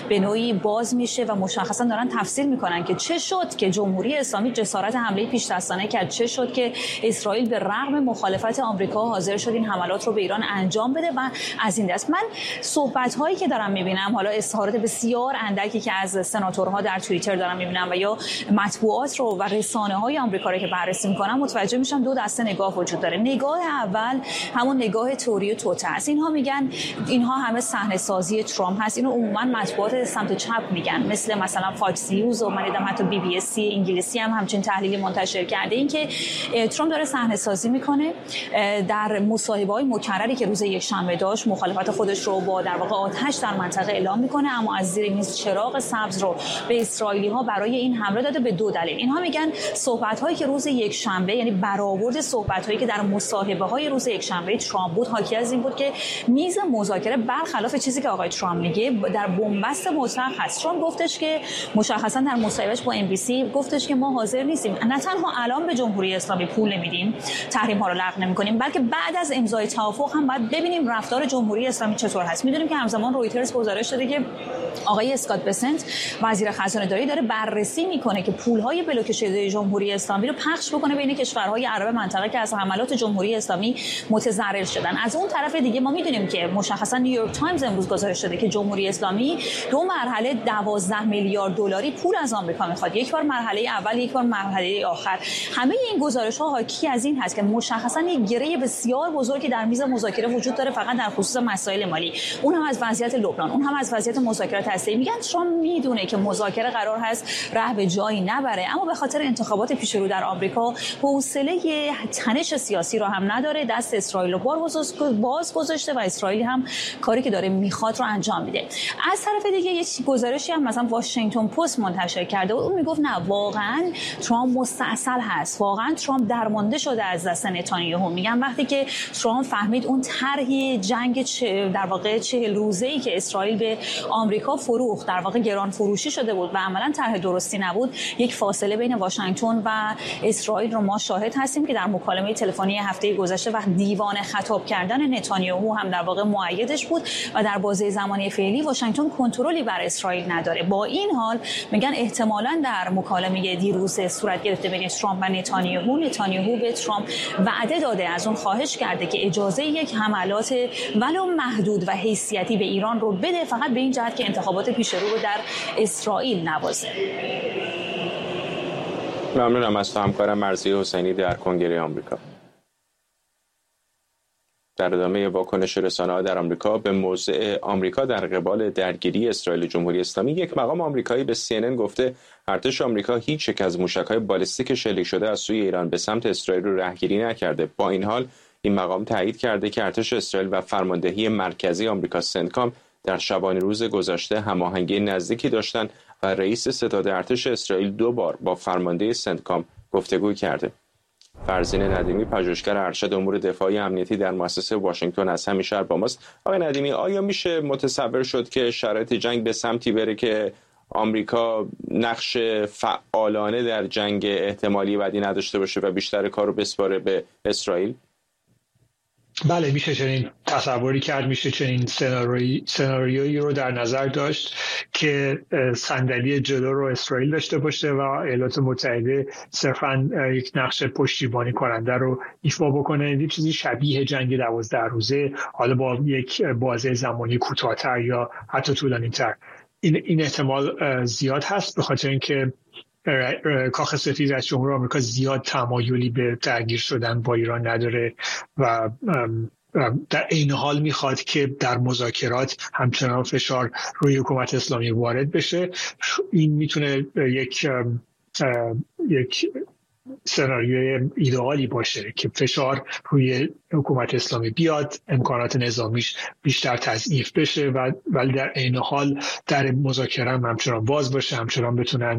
به نوعی باز میشه و مشخصا دارن تفسیر میکنن که چه شد که جمهوری اسلامی جسارت حمله پیش دستانه کرد، چه شد که اسرائیل به رغم مخالفت آمریکا حاضر شد این حملات رو به ایران انجام بده و از این دست. من صحبت هایی که دارم میبینم، حالا اظهارات بسیار اندکی که از سناتورها در توییتر دارم میبینم و یا مطبوعات رو و رسانه های آمریکا رو که بررسی میکنم، متوجه میشم دو دسته نگاه وجود داره. نگاه اول همون نگاه تئوری و توته است. اینها میگن اینها همه صحنه سازی ترامپ هست. اینو عموما مطبوعات سمت چپ میگن، مثلا فاکس نیوز و من دیدم حتی BBC انگلیسی هم همچین تحلیلی منتشر کرده، این که ترامپ داره صحنه سازی میکنه در مصاحبه‌های مکرری که روز یکشنبه داشت، مخالفت خودش رو با در واقع آتش در منطقه اعلام میکنه، اما از زیر میز چراغ سبز رو به اسرائیلی‌ها برای این حمله داده به دو دلیل. اینها میگن صحبت‌هایی که روز یکشنبه، یعنی برآورد صحبت‌هایی که در مصاحبه‌های روز یکشنبه ترامپ بود، حاکی از این بود که میز مذاکره برخلاف چیزی که آقای ترامپ میگه در بنبست مطلق هست. ترامپ گفتش که مشخصا در مصاحبهش با NBC گفتش که ما حاضر نیستیم، نه تنها الان به جمهوری اسلامی پول نمیدیم، تحریم ها رو لغو نمی‌کنیم، بلکه بعد از امضای توافق هم باید ببینیم رفتار جمهوری اسلامی چطور هست. میدونیم که همزمان رویترز گزارش داده که آقای اسکات بسنت وزیر خزانه داری داره بررسی میکنه که پول‌های بلوکه شده جمهوری اسلامی رو پخش بکنه بین کشورهای عرب منطقه که از حملات جمهوری اسلامی متضرر شدن. از اون طرف دیگه ما میدونیم که مشخصا نیویورک تایمز امروز گزارش داده که جمهوری اسلامی دو مرحله 12 میلیارد دلاری پول از آمریکا میخواد، یک بار مرحله اول، یک بار مرحله آخر. همه این گزارش‌ها حاکی از این هست که مشخصا یک گره بسیار بزرگی در میز مذاکره وجود داره، فقط در خصوص مسائل مالی، اون هم از وضعیت لبنان، اون هم از وضعیت مذاکرات هسته‌ای. میگن ترامپ میدونه که مذاکره قرار هست راه به جایی نبره، اما به خاطر انتخابات پیش رو در آمریکا حوصله تنش سیاسی رو هم نداره، دست اسرائیل رو باز گذاشته و اسرائیل هم کاری که داره میخواد رو انجام میده. از طرف دیگه یه گزارشی هم مثلا واشنگتن پست منتشر کرده و اون میگفت نه، واقعا ترامپ مستعسل هست، واقعا ترامپ درمانده شده از دست نتانیاهو. میگن وقتی که ترامپ فهمید اون طرح جنگ در واقع 40 روزه‌ای که اسرائیل به آمریکا فروخت در واقع گران فروشی شده بود و عملاً طرح درستی نبود، یک فاصله بین واشنگتن و اسرائیل رو ما شاهد هستیم که در مکالمه تلفنی هفته گذشته وقت دیوانه خطاب کردن نتانیاهو هم در واقع مؤیدش بود و در بازه زمانی فعلی واشنگتن کنترلی بر اسرائیل نداره. با این حال میگن احتمالاً در مکالمه دیروز صورت گرفته بین ترامپ و نتانیاهو به ترامپ وعده داده، از اون خواهش کرده که اجازه یک حملات ولو محدود و حیثیتی به ایران رو بده، فقط به این جهت که انتخابات پیش رو در اسرائیل نوازه. ممنونم از همکارم مرضیه حسینی در کنگره آمریکا. در ادامه واکنش رسانه‌ها در آمریکا به موضع آمریکا در قبال درگیری اسرائیل و جمهوری اسلامی، یک مقام آمریکایی به CNN گفته ارتش آمریکا هیچ یک از موشک‌های بالستیک شلیک شده از سوی ایران به سمت اسرائیل رو رهگیری نکرده. با این حال این مقام تایید کرده که ارتش اسرائیل و فرماندهی مرکزی آمریکا سنتکام در شبانه روز گذشته هماهنگی نزدیکی داشتند و رئیس ستاد ارتش اسرائیل 2 بار با فرمانده سنتکام گفتگو کرده. فرزین ندیمی، پژوهشگر ارشد امور دفاعی امنیتی در مؤسسه واشنگتن از همین شهر با ماست. آقای ندیمی، آیا میشه متصور شد که شرایط جنگ به سمتی بره که آمریکا نقش فعالانه در جنگ احتمالی بعدی نداشته باشه و بیشتر کار رو بسپاره به اسرائیل؟ بله، میشه چنین تصوری کرد، میشه چنین سناریویی رو در نظر داشت که صندلی جلو رو اسرائیل داشته باشه و ایالات متحده صرفاً یک نقش پشتیبانی کننده رو ایفا بکنه. این چیزی شبیه جنگ 12 روزه، حالا با یک بازه زمانی کوتاه‌تر یا حتی طولانی‌تر. این احتمال زیاد هست، به خاطر اینکه کاخ سفید رئیس جمهور آمریکا زیاد تمایلی به درگیر شدن با ایران نداره و در این حال میخواد که در مذاکرات همچنان فشار روی حکومت اسلامی وارد بشه. این میتونه یک سناریوی ایدئالی باشه که فشار روی حکومت اسلامی بیاد، امکانات نظامیش بیشتر تضعیف بشه ولی در عین حال در مذاکره همچنان باز باشه، همچنان بتونن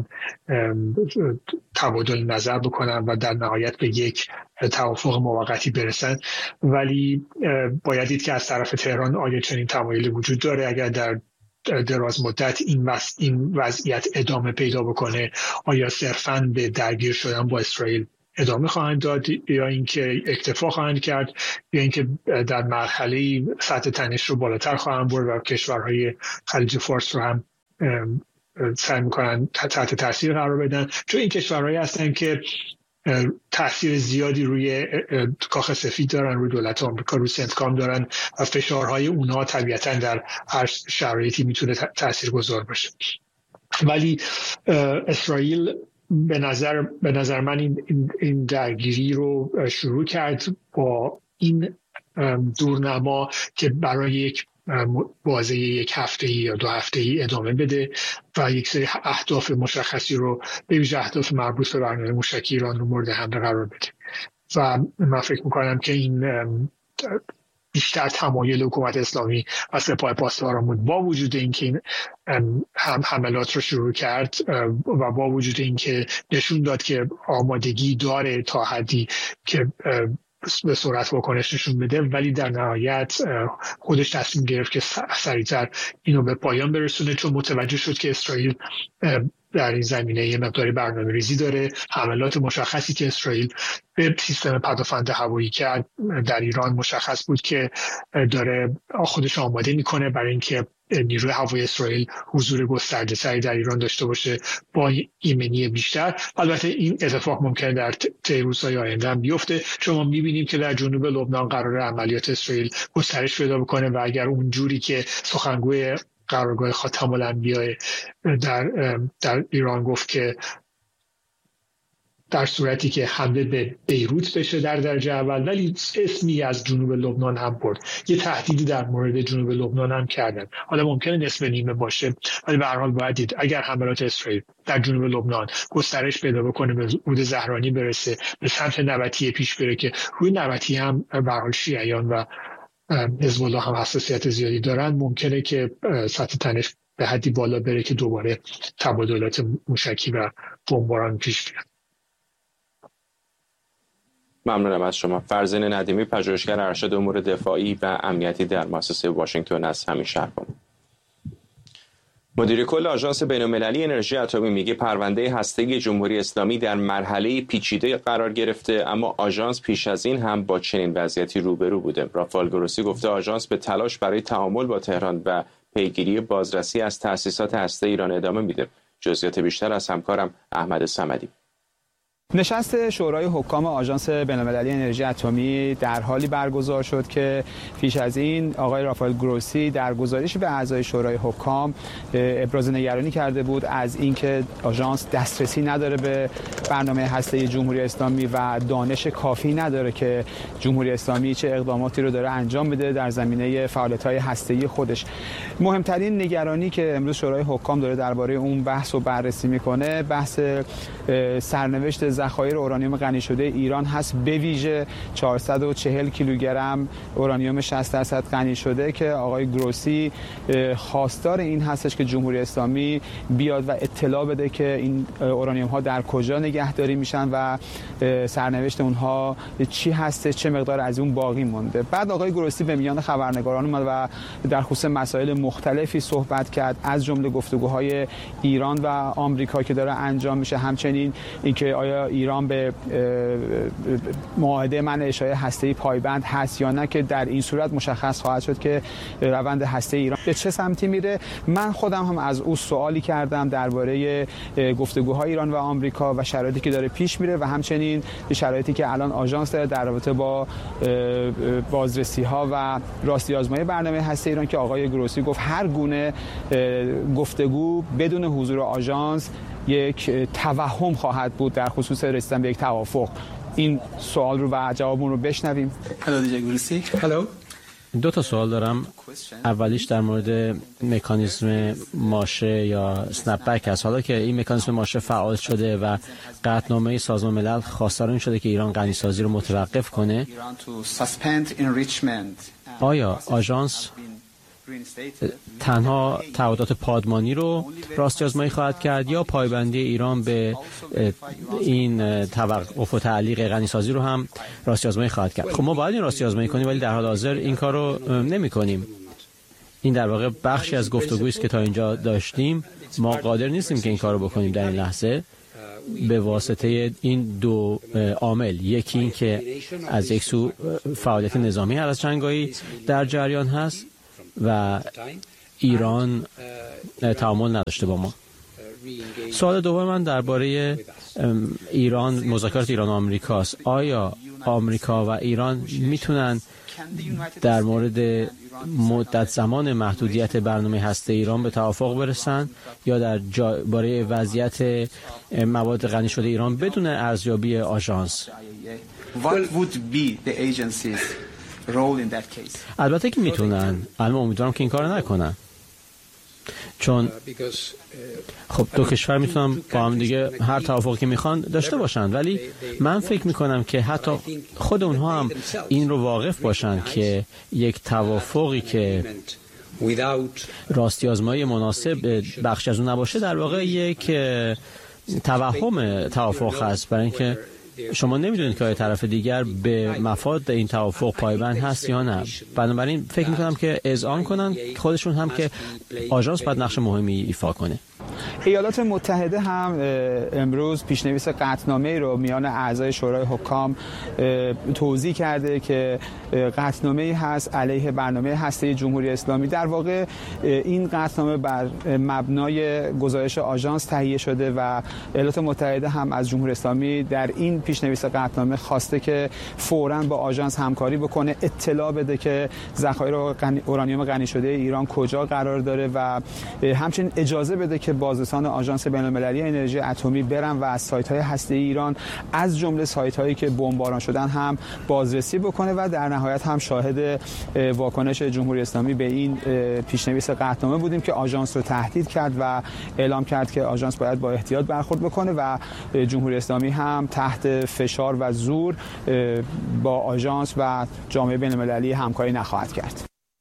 تبادل نظر بکنن و در نهایت به یک توافق موقتی برسن. ولی باید دید که از طرف تهران آیا چنین تمایلی وجود داره. اگر در دراز مدت این وضعیت ادامه پیدا بکنه، آیا صرفاً به درگیر شدن با اسرائیل ادامه خواهند داد یا اینکه اکتفا خواهند کرد یا اینکه در مرحله سطح تنش رو بالاتر خواهند برد و کشورهای خلیج فارس رو هم سعی میکنن تحت تاثیر قرار بدن، چون این کشورهایی هستن که تاثیر زیادی روی کاخ سفید دارن، روی دولت آمریکا، روی سنتکام دارن و فشارهای اونها طبیعتا در هر شرایطی میتونه تاثیرگذار باشه. ولی اسرائیل به نظر من این درگیری رو شروع کرد با این دورنما که برای یک بازه یک هفته یا 2 هفته‌ای ادامه بده و یک سری اهداف مشخصی رو به ویژه اهداف مربوط به برنامه موشکی ایران رو مورد حمله قرار بده. و من فکر میکنم که این بیشتر تمایل حکومت اسلامی و سپاه پاسداران با وجود اینکه این حملات رو شروع کرد و با وجود اینکه نشون داد که آمادگی داره تا حدی که به سرعت واکنش نشون بده، ولی در نهایت خودش تصمیم گرفت که سریعتر اینو به پایان برسونه، چون متوجه شد که اسرائیل در این زمینه یه مقداری برنامه ریزی داره. حملات مشخصی که اسرائیل به سیستم پدافند هوایی کرد در ایران مشخص بود که داره خودش آماده میکنه برای اینکه نیروی هوایی اسرائیل حضور گسترده‌تری در ایران داشته باشه با ایمنی بیشتر. البته این اتفاق ممکنه در طی روزهای آینده هم بیفته، چون ما می‌بینیم که در جنوب لبنان قرار عملیات اسرائیل گسترش پیدا بکنه و اگر اون جوری که سخنگوی قرارگاه خاتم الانبیاء در ایران گفت که در صورتی که حمله به بیروت بشه در درجه اول، ولی اسمی از جنوب لبنان هم برد، یه تهدیدی در مورد جنوب لبنان هم کردن. حالا ممکنه نصف نیمه باشه، ولی به هر حال باید دید اگر حملات اسرائیل در جنوب لبنان گسترش پیدا بکنه، به رود زهرانی برسه، به سمت نبطیه پیش بره که روی نبطیه هم به هر حال شیعیان و حزب الله هم حساسیت زیادی دارن، ممکنه که سطح تنش به حدی بالا بره که دوباره تبادلات موشکی و بمباران پیش بیاد. ممنونم از شما. فرزین ندیمی، پژوهشگر ارشد امور دفاعی و امنیتی در مؤسسه واشنگتن از همین شهر. مدیر کل آژانس بین‌المللی انرژی اتمی میگه پرونده هسته‌ای جمهوری اسلامی در مرحله پیچیده قرار گرفته، اما آژانس پیش از این هم با چنین وضعیتی روبرو بوده. رافائل گروسی گفته آژانس به تلاش برای تعامل با تهران و پیگیری بازرسی از تأسیسات هسته ایران ادامه میده. جزئیات بیشتر از همکارم احمد صمدی. نشست شورای حکام آژانس بین‌المللی انرژی اتمی در حالی برگزار شد که پیش از این آقای رافائل گروسی در گزارشی به اعضای شورای حکام ابراز نگرانی کرده بود از اینکه آژانس دسترسی نداره به برنامه هسته‌ای جمهوری اسلامی و دانش کافی نداره که جمهوری اسلامی چه اقداماتی رو داره انجام بده در زمینه فعالیت‌های هسته‌ای خودش. مهمترین نگرانی که امروز شورای حکام داره درباره اون بحث و بررسی میکنه، بحث سرنوشت ذخایر اورانیوم غنی شده ایران هست، به ویژه 440 کیلوگرم اورانیوم 60% غنی شده که آقای گروسی خواستار این هستش که جمهوری اسلامی بیاد و اطلاع بده که این اورانیوم ها در کجا نگهداری میشن و سرنوشت اونها چی هست، چه مقدار از اون باقی مونده. بعد آقای گروسی به میان خبرنگاران اومد و در خصوص مسائل مختلفی صحبت کرد، از جمله گفتگوهای ایران و آمریکا که داره انجام میشه، همچنین اینکه آیا ایران به معاهده منع اشاعه هسته‌ای پایبند هست یا نه، که در این صورت مشخص خواهد شد که روند هسته ایران به چه سمتی میره. من خودم هم از او سوالی کردم درباره گفتگوهای ایران و آمریکا و شرایطی که داره پیش میره و همچنین شرایطی که الان آژانس داره در رابطه با بازرسی‌ها و راستی آزمایی برنامه هسته ایران، که آقای گروسی گفت هر گونه گفتگو بدون حضور آژانس یک توهم خواهد بود در خصوص رسیدن به یک توافق. این سوال رو و جوابون رو بشنویم. دو تا سوال دارم. اولیش در مورد مکانیزم ماشه یا اسنپ بک است. حالا که این مکانیزم ماشه فعال شده و قطعنامه سازمان ملل خواستار این شده که ایران غنیسازی رو متوقف کنه، آیا آژانس تنها تعهدات پادمانی رو راستی آزمایی خواهد کرد یا پایبندی ایران به این توقف و تعلیق غنیسازی رو هم راستی آزمایی خواهد کرد؟ خب ما باید این راستی آزمایی کنیم، ولی در حال حاضر این کار رو نمی کنیم. این در واقع بخشی از گفتگویی است که تا اینجا داشتیم. ما قادر نیستیم که این کار رو بکنیم در این لحظه به واسطه این دو عامل. یکی این که از یک سو فعالیت نظامی هر از چنگایی در جریان هست و ایران تعامل نداشته با ما. سوال دوم من درباره ایران، مذاکرات ایران و آمریکاست. آیا آمریکا و ایران میتونن در مورد مدت زمان محدودیت برنامه هسته ایران به توافق برسن یا درباره وضعیت مواد غنی شده ایران بدون ارزیابی آژانس؟ البته که میتونن، اما امیدوارم که این کار نکنن، چون خب دو کشور میتونن با هم دیگه هر توافقی که میخوان داشته باشن، ولی من فکر میکنم که حتی خود اونها هم این رو واقف باشن که یک توافقی که راستی آزمایی مناسب بخش از اون نباشه در واقع یک توهم توافق هست، برای اینکه شما نمیدونید که طرف دیگر به مفاد این توافق پایبند هست یا نه. بنابراین فکر میکنم که اذعان کنن خودشون هم که آژانس باید نقش مهمی ایفا کنه. ایالات متحده هم امروز پیشنویس قطعنامه‌ای رو میان اعضای شورای حکام توضیح کرده که قطعنامه‌ای هست علیه برنامه هسته جمهوری اسلامی. در واقع این قطعنامه بر مبنای گزارش آژانس تهیه شده و ایالات متحده هم از جمهوری اسلامی در این پیشنویس قطعنامه خواسته که فوراً با آژانس همکاری بکنه، اطلاع بده که ذخایر اورانیوم غنی شده ایران کجا قرار داره و همچنین اجازه بده که بازرسان آژانس بین‌المللی انرژی اتمی برن و از سایت‌های هسته‌ای ایران از جمله سایت‌هایی که بمباران شدن هم بازرسی بکنه و در نهایت هم شاهد واکنش جمهوری اسلامی به این پیشنویس قطعنامه بودیم که آژانس رو تهدید کرد و اعلام کرد که آژانس باید با احتیاط برخورد بکنه و جمهوری اسلامی هم تحت فشار و زور با آژانس و جامعه بین‌المللی همکاری نخواهد کرد.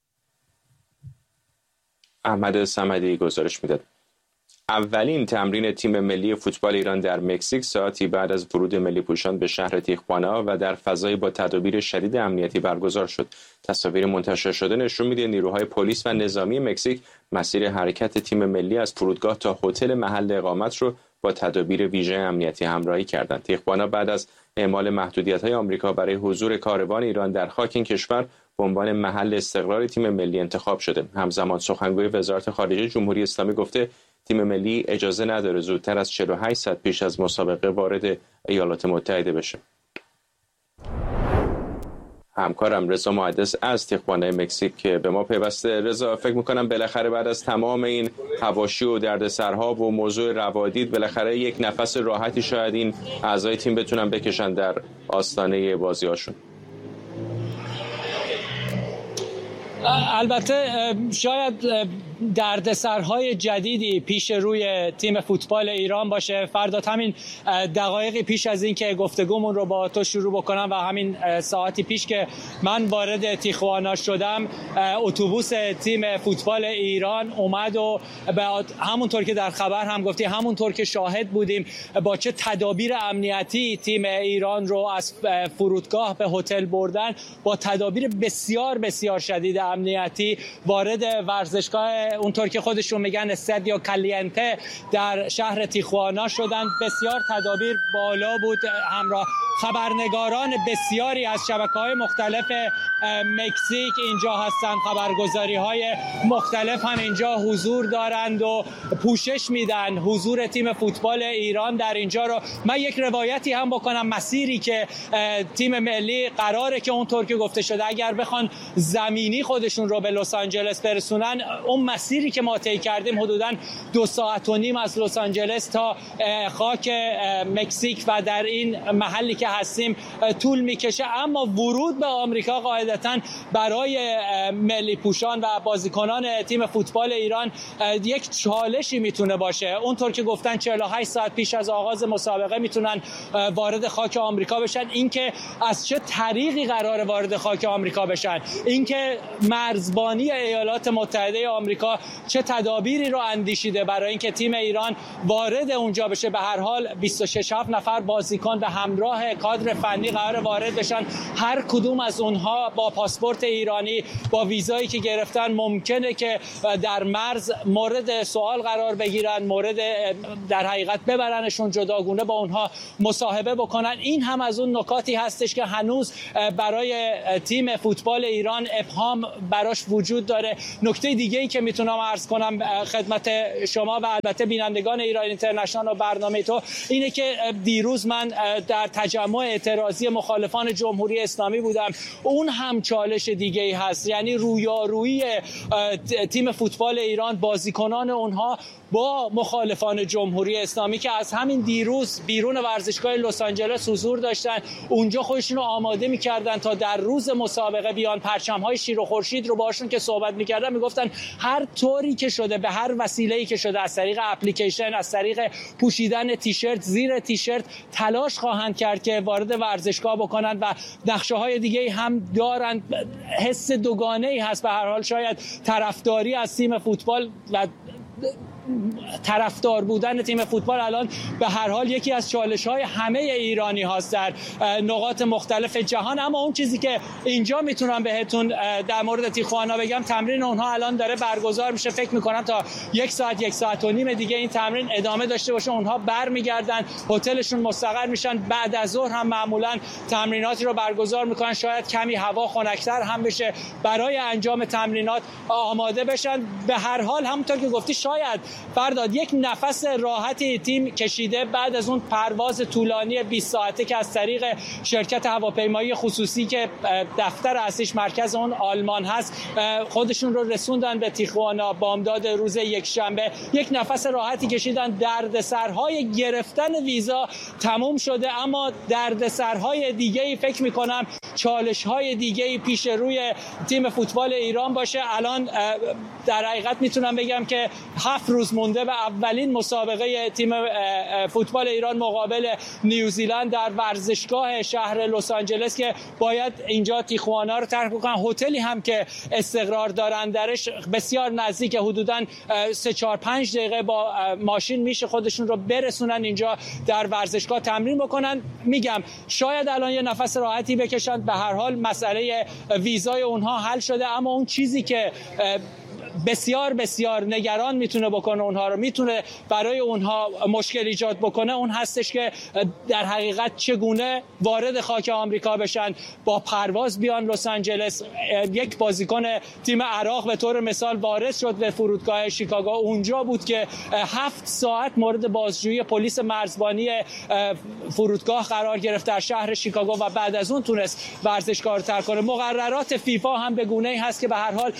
احمد صمدی گزارش میداد. اولین تمرین تیم ملی فوتبال ایران در مکزیک ساعتی بعد از ورود ملی پوشان به شهر تیخوانا و در فضای با تدابیر شدید امنیتی برگزار شد. تصاویر منتشر شده نشون میده نیروهای پلیس و نظامی مکزیک مسیر حرکت تیم ملی از فرودگاه تا هتل محل اقامت رو با تدابیر ویژه امنیتی همراهی کردند. تیخوانا بعد از اعمال محدودیت‌های آمریکا برای حضور کاروان ایران در خاک این کشور به عنوان محل استقرار تیم ملی انتخاب شده. همزمان سخنگوی وزارت خارجه جمهوری اسلامی گفته تیم ملی اجازه نداره زودتر از 48 ساعت پیش از مسابقه وارد ایالات متحده بشه. همکارم رضا محدث از تیخوانا مکزیک که به ما پیوسته. رضا، فکر میکنم بالاخره بعد از تمام این حواشی و دردسرها و موضوع روادید بالاخره یک نفس راحتی شاید این اعضای تیم بتونن بکشن در آستانه بازی‌هاشون. البته شاید دردسرهای جدیدی پیش روی تیم فوتبال ایران باشه. فرداد همین دقایقی پیش از این که گفتگومون رو با تو شروع بکنم و همین ساعتی پیش که من وارد تیخوانا شدم، اتوبوس تیم فوتبال ایران اومد و همونطور که در خبر هم گفتی، همونطور که شاهد بودیم با چه تدابیر امنیتی تیم ایران رو از فرودگاه به هتل بردن، با تدابیر بسیار بسیار شدید امنیتی وارد ورزشگاه اونطور که خودشون میگن استادیو کالیانته در شهر تیخوانا شدن. بسیار تدابیر بالا بود. همراه خبرنگاران بسیاری از شبکه‌های مختلف مکزیک اینجا هستند. خبرگزاری‌های مختلف هم اینجا حضور دارند و پوشش میدن حضور تیم فوتبال ایران در اینجا رو. من یک روایتی هم بکنم. مسیری که تیم ملی قراره که اونطور که گفته شده اگر بخوان زمینی خودشون رو به لس آنجلس برسونن، اون مسیری که ما طی کردیم حدوداً 2.5 ساعت از لس آنجلس تا خاک مکزیک و در این محلی که هستیم طول میکشه. اما ورود به آمریکا قاعدتاً برای ملی پوشان و بازیکنان تیم فوتبال ایران یک چالشی میتونه باشه. اونطور که گفتن 48 ساعت پیش از آغاز مسابقه میتونن وارد خاک آمریکا بشن. اینکه از چه طریقی قراره وارد خاک آمریکا بشن، اینکه مرزبانی ایالات متحده آمریکا چه تدابیری رو اندیشیده برای اینکه تیم ایران وارد اونجا بشه. به هر حال 26 نفر بازیکن به همراه کادر فنی قرار وارد بشن. هر کدوم از اونها با پاسپورت ایرانی، با ویزایی که گرفتن، ممکنه که در مرز مورد سوال قرار بگیرن، مورد در حقیقت ببرنشون جداگونه با اونها مصاحبه بکنن. این هم از اون نکاتی هستش که هنوز برای تیم فوتبال ایران ابهام براش وجود داره. نکته دیگه ای که میتونم عرض کنم خدمت شما و البته بینندگان ایران اینترنشنال و برنامه تو اینه که دیروز من در تجمع اعتراضی مخالفان جمهوری اسلامی بودم. اون هم چالش دیگه ای هست، یعنی رویارویی تیم فوتبال ایران، بازیکنان اونها با مخالفان جمهوری اسلامی که از همین دیروز بیرون ورزشگاه لس آنجلس حضور داشتن، اونجا خودشون رو آماده می‌کردن تا در روز مسابقه بیان پرچم‌های شیر و خورشید رو باشون که صحبت می‌کردن میگفتن هر طوری که شده، به هر وسیله‌ای که شده، از طریق اپلیکیشن، از طریق پوشیدن تیشرت، زیر تیشرت تلاش خواهند کرد که وارد ورزشگاه بکنن و نقشه‌های دیگه هم دارن. حس دوگانه‌ای هست به هر حال، شاید طرفداری از تیم فوتبال و طرفدار بودن تیم فوتبال الان به هر حال یکی از چالش‌های همه ایرانی هاست در نقاط مختلف جهان. اما اون چیزی که اینجا میتونم بهتون در مورد تیخوانا بگم، تمرین اونها الان داره برگزار میشه. فکر میکنم تا 1 ساعت و نیم دیگه این تمرین ادامه داشته باشه. اونها برمیگردن هتلشون، مستقر میشن. بعد از ظهر هم معمولا تمریناتی رو برگزار میکنن، شاید کمی هوا خنک‌تر هم بشه برای انجام تمرینات آماده بشن. به هر حال همونطور که گفتی شاید فرداد یک نفس راحتی تیم کشیده بعد از اون پرواز طولانی 20 ساعته که از طریق شرکت هواپیمایی خصوصی که دفتر اصلیش مرکز اون آلمان هست خودشون رو رسوندن به تیخوانا بامداد روز یکشنبه. یک نفس راحتی کشیدن. دردسرهای گرفتن ویزا تموم شده، اما دردسرهای دیگه‌ای فکر می‌کنم چالش‌های دیگه‌ای پیش روی تیم فوتبال ایران باشه. الان در حقیقت میتونم بگم که 7 روز مونده به اولین مسابقه تیم فوتبال ایران مقابل نیوزیلند در ورزشگاه شهر لس آنجلس که باید اینجا تیخوانا رو ترک بکنن. هتلی هم که استقرار دارن درش بسیار نزدیک، حدوداً 3-4-5 دقیقه با ماشین میشه خودشون رو برسونن اینجا در ورزشگاه تمرین بکنن. میگم شاید الان یه نفس راحتی بکشن. به هر حال مسئله ویزای اونها حل شده، اما اون چیزی که بسیار بسیار نگران میتونه بکنه اونها رو، میتونه برای اونها مشکل ایجاد بکنه، اون هستش که در حقیقت چگونه وارد خاک آمریکا بشن، با پرواز بیان لس آنجلس. یک بازیکن تیم عراق به طور مثال وارد شد به فرودگاه شیکاگو، اونجا بود که 7 ساعت مورد بازجویی پلیس مرزبانی فرودگاه قرار گرفت در شهر شیکاگو و بعد از اون تونست ورزشگاه رو ترک کنه. مقررات فیفا هم به گونه‌ای هست که به هر حال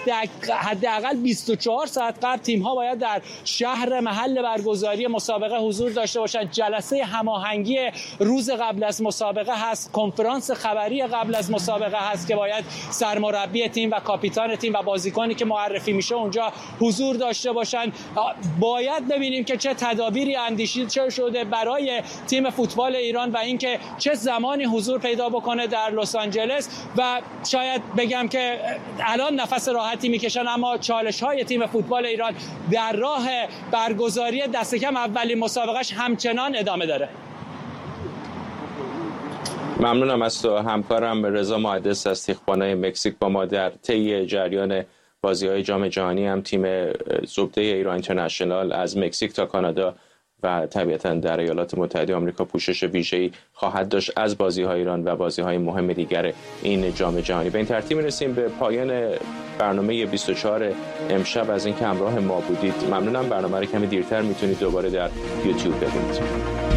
حداقل 24 ساعت قبل تیم‌ها باید در شهر محل برگزاری مسابقه حضور داشته باشند. جلسه هماهنگی روز قبل از مسابقه هست، کنفرانس خبری قبل از مسابقه هست که باید سرمربی تیم و کاپیتان تیم و بازیکنی که معرفی میشه اونجا حضور داشته باشند. باید ببینیم که چه تدابیری اندیشیده شده برای تیم فوتبال ایران و اینکه چه زمانی حضور پیدا بکنه در لس آنجلس. و شاید بگم که الان نفس راحتی میکشن، اما چالش‌های تیم فوتبال ایران در راه برگزاری دست کم اولین مسابقهش همچنان ادامه داره. ممنونم از تو همکارم رضا محدث از تیخوانا مکزیک با ما در طی جریان بازی‌های جام جهانی. هم تیم زبده ایران اینترنشنال از مکزیک تا کانادا و طبیعتاً در ایالات متحده آمریکا پوشش ویژه‌ای خواهد داشت از بازی‌های ایران و بازی‌های مهم دیگر این جام جهانی. به این ترتیب می‌رسیم به پایان برنامه 24 امشب. از اینکه همراه ما بودید ممنونم. برنامه رو کمی دیرتر میتونید دوباره در یوتیوب ببینید.